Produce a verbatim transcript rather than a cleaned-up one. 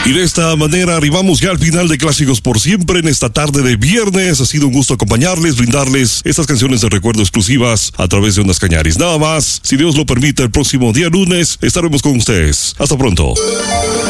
Y de esta manera arribamos ya al final de Clásicos por Siempre en esta tarde de viernes. Ha sido un gusto acompañarles, brindarles estas canciones de recuerdo exclusivas a través de Ondas Cañaris. Nada más, si Dios lo permite, el próximo día lunes estaremos con ustedes. Hasta pronto.